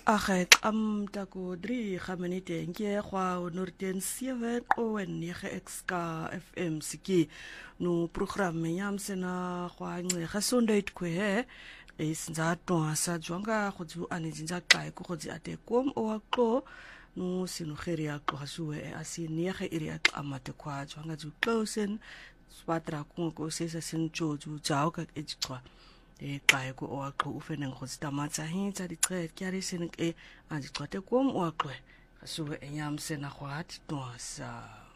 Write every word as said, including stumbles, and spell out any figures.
Ag am taku drie gaminite nke kwa norden seven o en nege X K F M siki no programme yam sena kwa nge gesondheid kwe he is nzatwa sa jwanga khotsu anizinza kai ko khotsi ate kom o aklo no sinugeri aklo hasue asi nege iri amate kwa jwanga zu closen spatra ko ko sesa sincho zu jao ka ejkwa e kai ko o aklo ufeneng khotsi tamatsa hin tsa di tre kyari sin e andi tsote kom o aklo hasue enyam sena khwat to sa